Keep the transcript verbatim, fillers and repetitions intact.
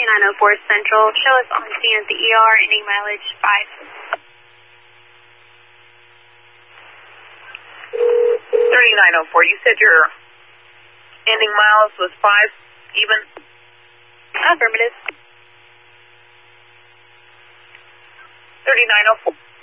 thirty-nine oh four Central. Show us on scene at the E R, ending mileage five. thirty-nine oh four, you said your ending miles was five, even? Affirmative. thirty-nine oh four.